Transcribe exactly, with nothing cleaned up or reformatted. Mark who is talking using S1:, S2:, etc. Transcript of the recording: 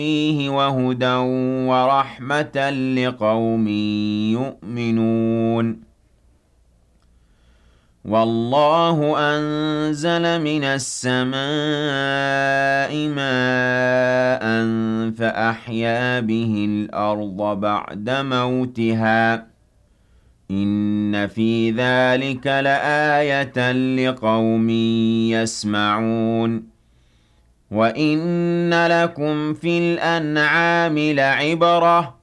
S1: فيه وهدى ورحمة لقوم يؤمنون والله أنزل من السماء ماء فأحيا به الأرض بعد موتها إن في ذلك لآية لقوم يسمعون وإن لكم في الأنعام لعبرة